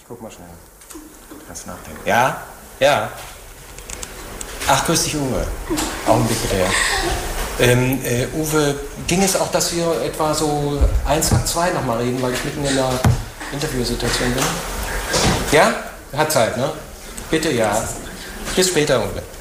Guck mal schnell. Kannst nachdenken. Ja? Ja. Ach, grüß dich, Uwe. Augenblick bitte. Uwe, ging es auch, dass wir etwa so 1 Tag 2 nochmal reden, weil ich mitten in der Interviewsituation bin? Ja? Hat Zeit, ne? Bitte, ja. Bis später, Uwe.